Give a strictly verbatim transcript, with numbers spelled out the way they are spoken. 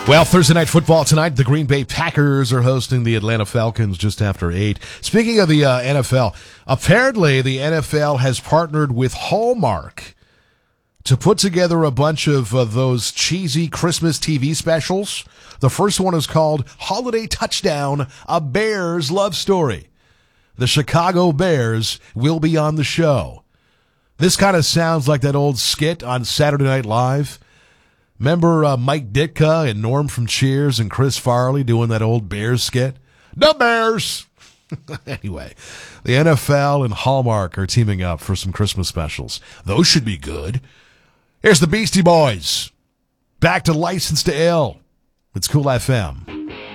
Well, Thursday Night Football tonight, the Green Bay Packers are hosting the Atlanta Falcons just after eight. Speaking of the uh, N F L, apparently the N F L has partnered with Hallmark to put together a bunch of uh, those cheesy Christmas T V specials. The first one is called Holiday Touchdown, A Bears Love Story. The Chicago Bears will be on the show. This kind of sounds like that old skit on Saturday Night Live. Remember uh, Mike Ditka and Norm from Cheers and Chris Farley doing that old Bears skit? The Bears! Anyway, the N F L and Hallmark are teaming up for some Christmas specials. Those should be good. Here's the Beastie Boys. Back to License to Ill. It's Cool F M.